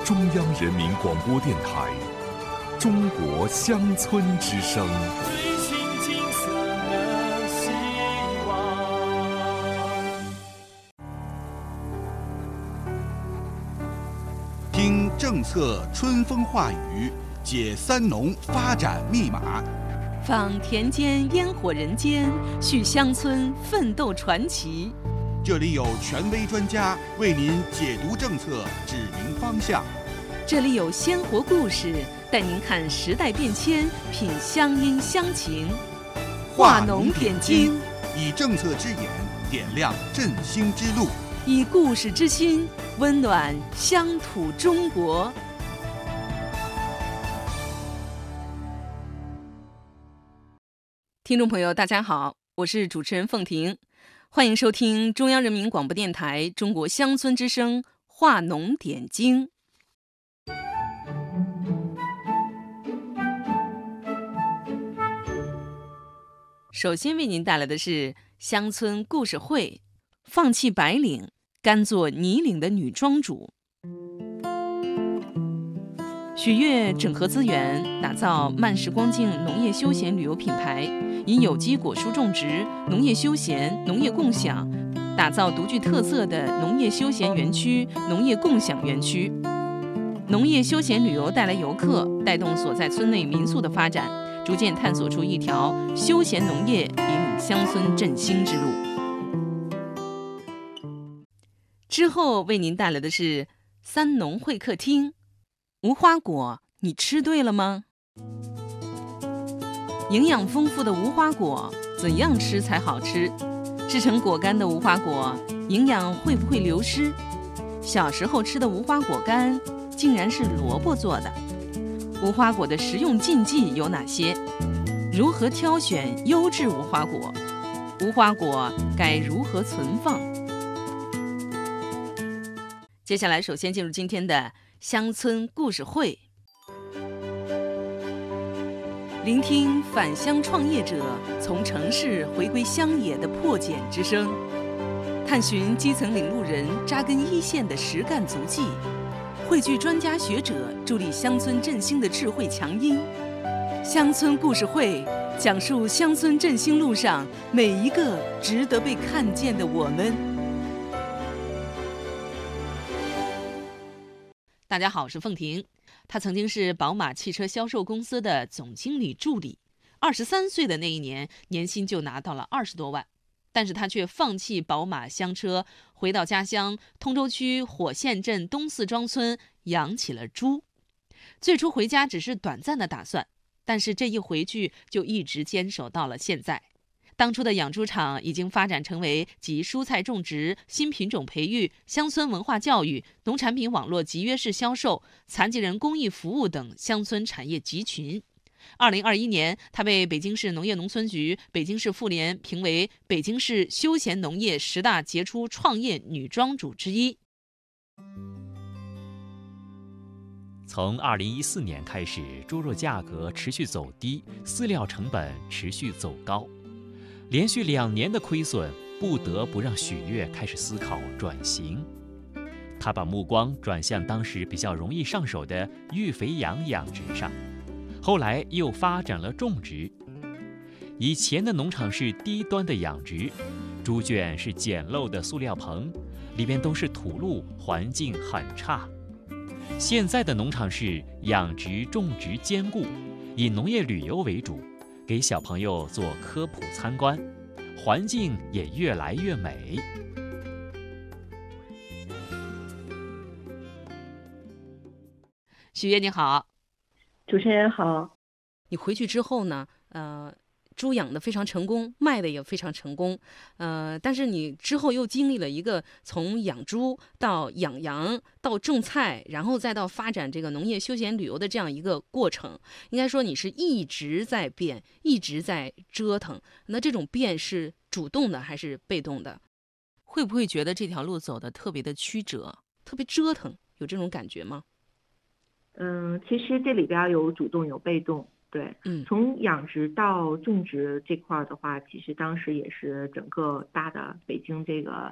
中央人民广播电台中国乡村之声。 最新金色的希望。 听政策春风化雨，解三农发展密码， 访田间烟火人间，续乡村奋斗传奇。 这里有权威专家为您解读政策，指明方向。 这里有鲜活故事，带您看时代变迁，品乡音乡情。 化农点睛，以政策之眼点亮振兴之路， 以故事之心温暖乡土中国。听众朋友，大家好，我是主持人凤婷，欢迎收听中央人民广播电台中国乡村之声化农点睛。首先为您带来的是乡村故事会，放弃白领，甘做泥领的女庄主。许悦整合资源，打造慢时光境农业休闲旅游品牌，以有机果蔬种植、农业休闲、农业共享，打造独具特色的农业休闲园区、农业共享园区。农业休闲旅游带来游客，带动所在村内民宿的发展，逐渐探索出一条休闲农业引领乡村振兴之路。之后为您带来的是三农会客厅。无花果，你吃对了吗？营养丰富的无花果，怎样吃才好吃？制成果干的无花果，营养会不会流失？小时候吃的无花果干，竟然是萝卜做的。无花果的食用禁忌有哪些？如何挑选优质无花果？无花果该如何存放？接下来，首先进入今天的乡村故事会，聆听返乡创业者从城市回归乡野的破茧之声，探寻基层领路人扎根一线的实干足迹，汇聚专家学者助力乡村振兴的智慧强音。乡村故事会讲述乡村振兴路上每一个值得被看见的我们。大家好，我是凤婷。她曾经是宝马汽车销售公司的总经理助理，23岁的那一年，年薪就拿到了20多万。但是她却放弃宝马厢车，回到家乡通州区火线镇东四庄村养起了猪。最初回家只是短暂的打算，但是这一回去就一直坚守到了现在。当初的养猪场已经发展成为集蔬菜种植、新品种培育、乡村文化教育、农产品网络集约式销售、残疾人公益服务等乡村产业集群。2021年，他被北京市农业农村局、北京市妇联评为北京市休闲农业10大杰出创业女庄主之一。 从2014年开始，猪肉价格持续走低，饲料成本持续走高，连续2年的亏损不得不让许悦开始思考转型。他把目光转向当时比较容易上手的育肥养养殖上，后来又发展了种植。以前的农场是低端的养殖，猪圈是简陋的塑料棚，里边都是土路，环境很差。现在的农场是养殖种植兼顾，以农业旅游为主，给小朋友做科普参观，环境也越来越美。 许悦你好。 主持人好。 你回去之后呢，猪养的非常成功，卖的也非常成功，但是你之后又经历了一个从养猪到养羊到种菜，然后再到发展这个农业休闲旅游的这样一个过程。应该说你是一直在变，一直在折腾。那这种变是主动的还是被动的？会不会觉得这条路走得特别的曲折，特别折腾？有这种感觉吗？ 其实这里边有主动有被动。对，从养殖到种植这块的话，其实当时也是整个大的北京这个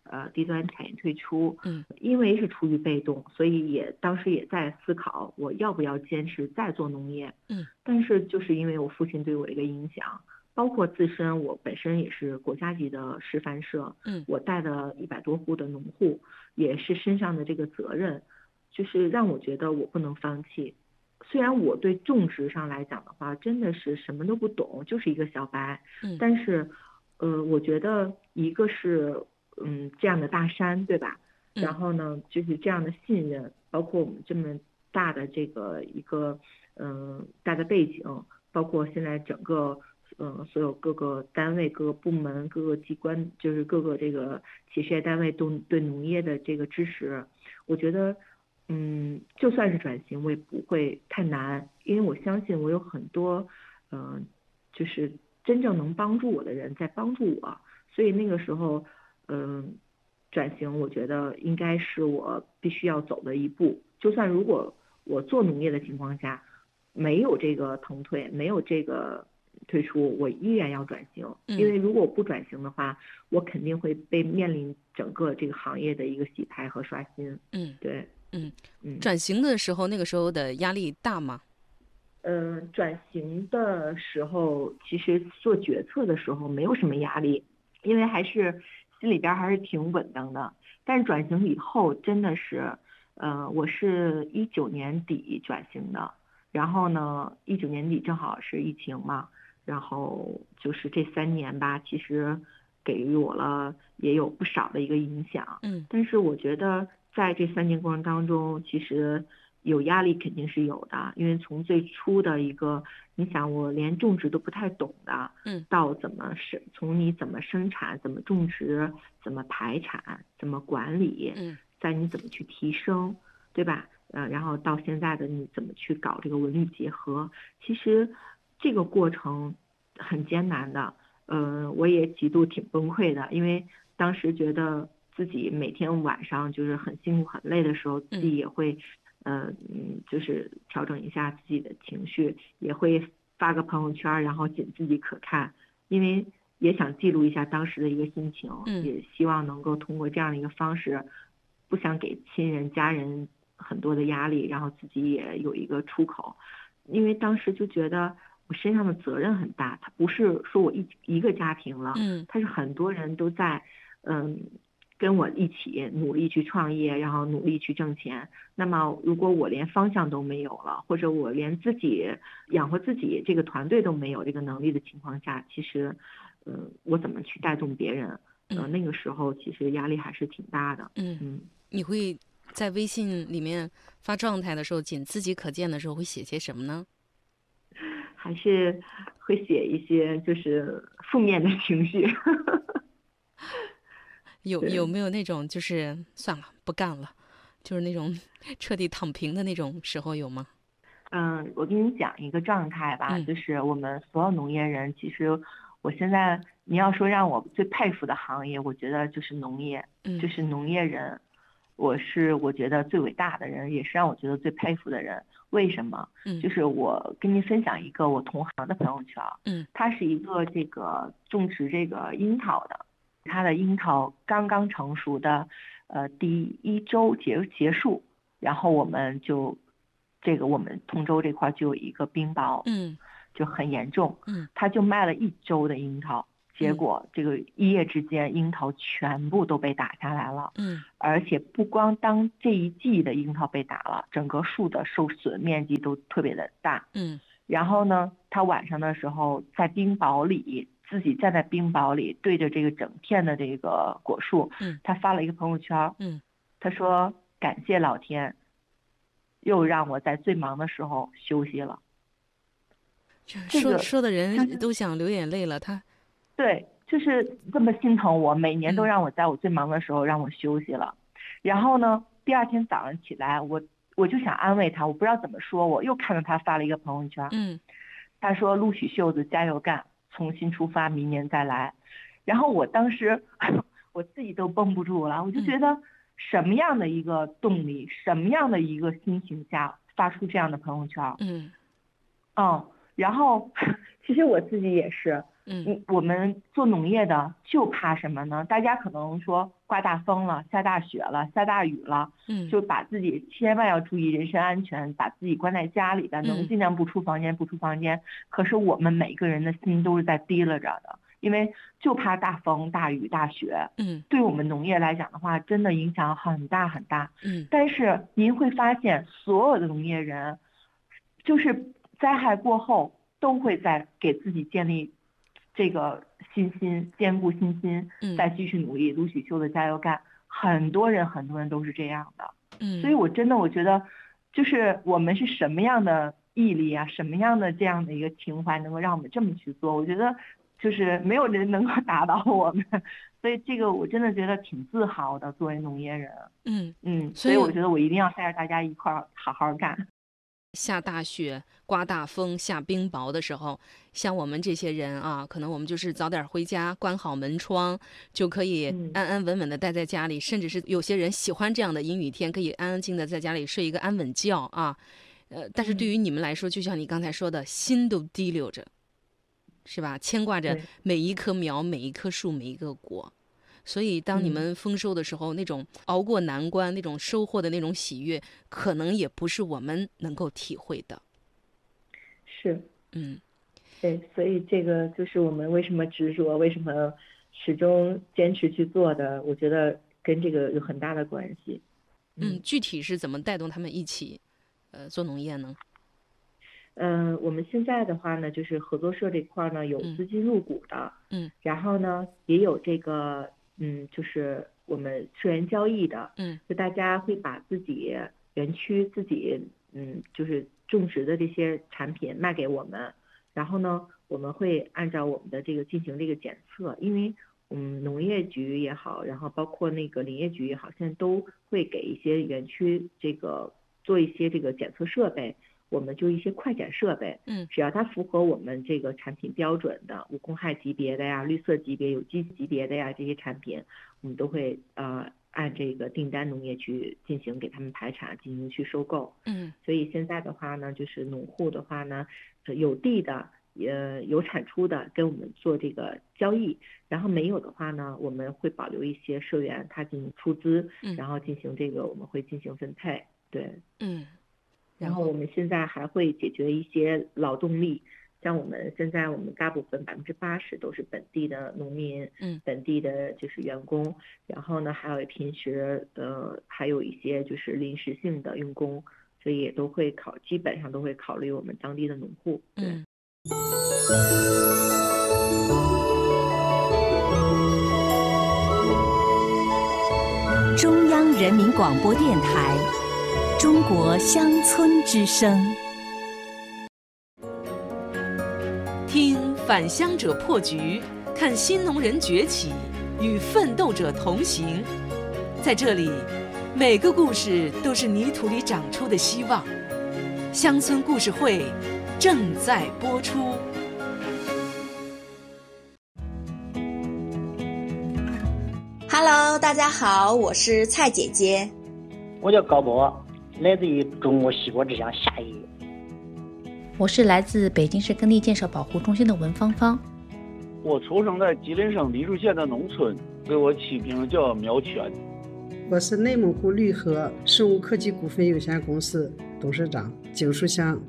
低端产业退出。因为是处于被动，所以当时也在思考我要不要坚持再做农业。但是就是因为我父亲对我一个影响，包括自身我本身也是国家级的示范社，我带的100多户的农户，也是身上的这个责任，就是让我觉得我不能放弃。虽然我对种植上来讲的话，真的是什么都不懂，就是一个小白，但是，我觉得一个是，这样的大山，对吧？然后呢，就是这样的信任，包括我们这么大的这个一个，大的背景，包括现在整个，所有各个单位、各个部门、各个机关，就是各个这个企事业单位都对农业的这个支持，我觉得。就算是转型，我也不会太难，因为我相信我有很多，就是真正能帮助我的人在帮助我，所以那个时候，转型，我觉得应该是我必须要走的一步。就算如果我做农业的情况下，没有这个腾退，没有这个退出，我依然要转型，因为如果我不转型的话，我肯定会被面临整个这个行业的一个洗牌和刷新。对。 转型的时候，那个时候的压力大吗？ 转型的时候，其实做决策的时候没有什么压力，因为还是心里边还是挺稳当的。但是转型以后真的是，我是19年底转型的，然后呢，19年底正好是疫情嘛，然后就是这3年吧，其实给予我了也有不少的一个影响。但是我觉得。在这3年过程当中，其实有压力肯定是有的，因为从最初的一个，你想我连种植都不太懂的，到从你怎么生产、怎么种植、怎么排产、怎么管理，再你怎么去提升，对吧？然后到现在的你怎么去搞这个文旅结合，其实这个过程很艰难的，我也极度挺崩溃的，因为当时觉得。自己每天晚上就是很辛苦很累的时候，自己也会，就是调整一下自己的情绪，也会发个朋友圈，然后仅自己可看，因为也想记录一下当时的一个心情，也希望能够通过这样的一个方式，不想给亲人家人很多的压力，然后自己也有一个出口，因为当时就觉得我身上的责任很大，它不是说我一个家庭了，它是很多人都在，跟我一起努力去创业，然后努力去挣钱。那么如果我连方向都没有了，或者我连自己养活自己这个团队都没有这个能力的情况下，其实，我怎么去带动别人？那个时候其实压力还是挺大的。 你会在微信里面发状态的时候，仅自己可见的时候，会写些什么呢？ 还是会写一些就是负面的情绪。 有没有那种就是算了不干了，就是那种彻底躺平的那种时候有吗？ 我跟你讲一个状态吧，就是我们所有农业人，其实我现在你要说让我最佩服的行业，我觉得就是农业，就是农业人，我觉得最伟大的人，也是让我觉得最佩服的人。为什么？就是我跟您分享一个我同行的朋友圈，他是一个这个种植这个樱桃的。它的樱桃刚刚成熟的，第1周结束，然后我们我们通州这块就有一个冰雹，就很严重，他就卖了1周的樱桃，结果这个一夜之间樱桃全部都被打下来了，而且不光当这一季的樱桃被打了，整个树的受损面积都特别的大，然后呢，他晚上的时候在冰雹里。自己站在冰雹里，对着这个整片的这个果树，他发了一个朋友圈，他说感谢老天，又让我在最忙的时候休息了。 说的人都想流眼泪了，他对，就是这么心疼我，每年都让我在我最忙的时候让我休息了。然后呢，第2天早上起来，我就想安慰他，我不知道怎么说，我又看到他发了一个朋友圈，他说撸起袖子加油干。重新出发，明年再来。然后我当时我自己都绷不住了，我就觉得什么样的一个动力，什么样的一个心情下发出这样的朋友圈？然后其实我自己也是，我们做农业的就怕什么呢？大家可能说刮大风了，下大雪了，下大雨了，就把自己千万要注意人身安全，把自己关在家里边，能尽量不出房间。可是我们每个人的心都是在提拉着的，因为就怕大风、大雨、大雪。对我们农业来讲的话，真的影响很大很大。但是您会发现，所有的农业人，就是灾害过后都会在给自己建立这个信心，坚固信心，再继续努力，卢许秋的加油干，很多人都是这样的。所以我觉得，就是我们是什么样的毅力啊，什么样的这样的一个情怀，能够让我们这么去做？我觉得就是没有人能够打倒我们，所以这个我真的觉得挺自豪的，作为农业人。所以我觉得我一定要带着大家一块儿好好干。 下大雪、刮大风、下冰雹的时候，像我们这些人啊，可能我们就是早点回家，关好门窗，就可以安安稳稳的待在家里，甚至是有些人喜欢这样的阴雨天，可以安安静静的在家里睡一个安稳觉啊。但是对于你们来说，就像你刚才说的，心都提溜着，是吧？牵挂着每一棵苗、每一棵树、每一个果。所以当你们丰收的时候，那种熬过难关、那种收获的那种喜悦，可能也不是我们能够体会的。 是，对，所以这个就是我们为什么执着，为什么始终坚持去做的，我觉得跟这个有很大的关系。 具体是怎么带动他们一起做农业呢？ 我们现在的话呢，就是合作社这块呢有资金入股的，然后呢也有这个就是我们社员交易的，就大家会把自己园区自己就是种植的这些产品卖给我们，然后呢我们会按照我们的这个进行这个检测，因为农业局也好，然后包括那个林业局也好，现在都会给一些园区这个做一些这个检测设备。我们就一些快检设备，只要它符合我们这个产品标准的无公害级别的呀、绿色级别、有机级别的呀，这些产品，我们都会按这个订单农业去进行给他们排查，进行去收购。所以现在的话呢，就是农户的话呢，有地的有产出的跟我们做这个交易，然后没有的话呢，我们会保留一些社员他进行出资，然后进行这个我们会进行分配。对，然后我们现在还会解决一些劳动力，像我们现在我们大部分80%都是本地的农民，本地的就是员工，然后呢还有平时还有一些就是临时性的用工，所以也都会基本上都会考虑我们当地的农户。对。 中央人民广播电台。中国乡村之声， 听返乡者破局，看新农人崛起，与奋斗者同行。在这里，每个故事都是泥土里长出的希望。乡村故事会正在播出。 Hello， 大家好，我是蔡姐姐。 我叫高博。来自于中国西国之乡夏邑。 我是来自北京市耕地建设保护中心的文芳芳。 我出生在吉林省黎柱县的农村，给我起名叫苗全。 我是内蒙古绿河生物科技股份有限公司董事长景书香。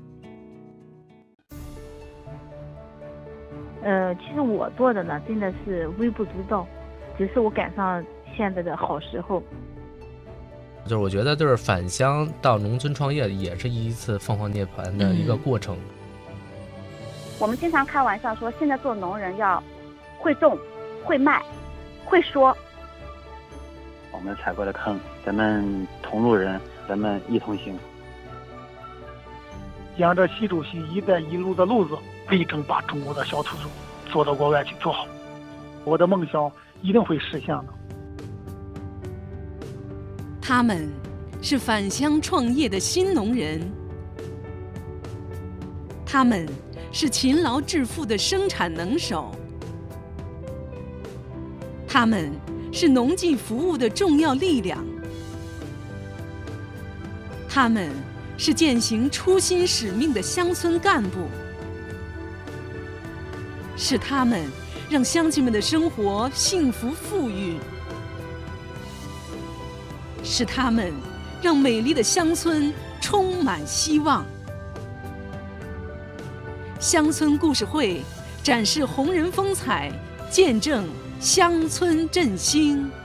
其实我做的呢，真的是微不足道，只是我赶上现在的好时候。 就是我觉得就是返乡到农村创业也是一次凤凰涅槃的一个过程。 我们经常开玩笑说，现在做农人要会种、会卖、会说。 我们踩过的坑，咱们同路人，咱们一同行。 沿着习主席“一带一路”的路子，力争把中国的小土豆做到国外去做好。我的梦想一定会实现的。 他们是返乡创业的新农人，他们是勤劳致富的生产能手，他们是农技服务的重要力量，他们是践行初心使命的乡村干部，是他们让乡亲们的生活幸福富裕， 是他们让美丽的乡村充满希望。乡村故事会展示红人风采，见证乡村振兴。